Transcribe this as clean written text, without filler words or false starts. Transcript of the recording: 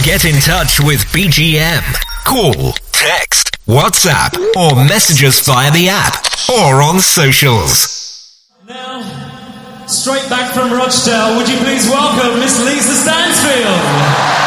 Get in touch with BGM. Call, text, WhatsApp, or message us via the app or on socials. Now, straight back from Rochdale, would you please welcome Miss Lisa Stansfield?